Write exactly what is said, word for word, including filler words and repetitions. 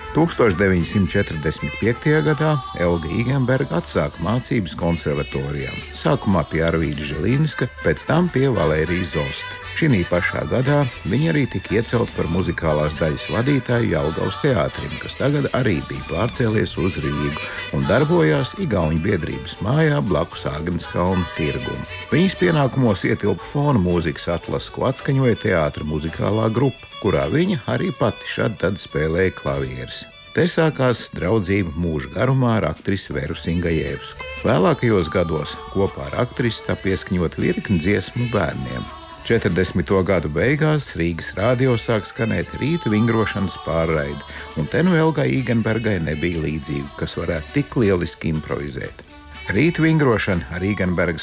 tūkstoš deviņsimt četrdesmit piektajā gadā Elga Īgenberga atsāka mācības konservatorijā, sākumā pie Arvīda Žilīnska, pēc tam pie Valērijas Zosta. Šī pašā gadā viņa arī tika iecelta par muzikālās daļas vadītāju Jelgavas teātrim, kas tagad arī bija pārcēlies uz Rīgu un darbojās Igauņu biedrības mājā blakus Āgenskalna tirgum. Viņas pienākumos ietilpa fona mūzikas atlase, ko atskaņoja teātra muzikālā grupa, kurā viņa arī pati šad tad spēlēja klavieres. Te sākās draudzība mūža garumā ar aktrisi Veru Singajevsku. Vēlākajos gados kopā ar aktrisi tā pieskaņot virkni dziesmu bērniem. četrdesmito gadu beigās Rīgas radio sāk skanēt rīta vingrošanas pārraide, un te nu Elgai Īgenbergai nebija līdzīga, kas varētu tik lieliski improvizēt. Rīta vingrošana ar Īgenbergas